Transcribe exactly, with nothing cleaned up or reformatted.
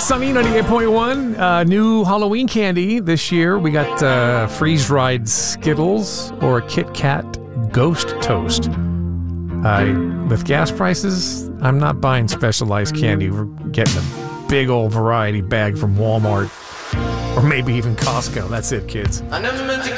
Sunny ninety-eight point one. Uh, new Halloween candy this year. We got uh, freeze-dried Skittles or a Kit Kat Ghost Toast. Uh, with gas prices, I'm not buying specialized candy. We're getting a big old variety bag from Walmart or maybe even Costco. That's it, kids. I never meant to